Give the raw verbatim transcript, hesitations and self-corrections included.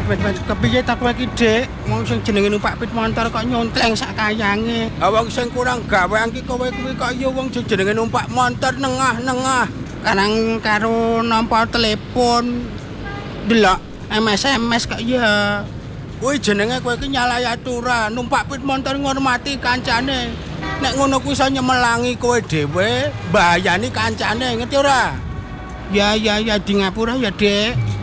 wait, kepiye tak kowe iki, Dik? Wong sing jenenge numpak pit motor kok nyontleng sak kayange. Ah wong sing kurang gawean ki kowe kuwi kok ya wong sing jenenge numpak motor nengah-nengah. Karang karo nampa telepon. Delok M S M S kok ya. Kuwi jenenge kowe iki nyalahi aturan, numpak pit motor ngormati kancane. Nek ngono kuwi iso nyemelangi kowe dhewe, mbayani kancane, ngerti ora? Ya ya ya di ngapura ya, Dik.